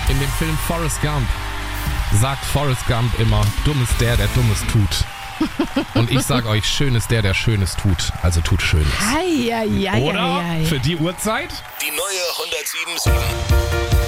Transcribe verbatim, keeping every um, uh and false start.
In dem Film Forrest Gump sagt Forrest Gump immer, dumm ist der, der Dummes tut. Und ich sag euch, schön ist der, der Schönes tut. Also tut Schönes. Ei, ei, ei, Oder? ei, ei. Für die Uhrzeit? Die neue hundertsieben Komma sieben.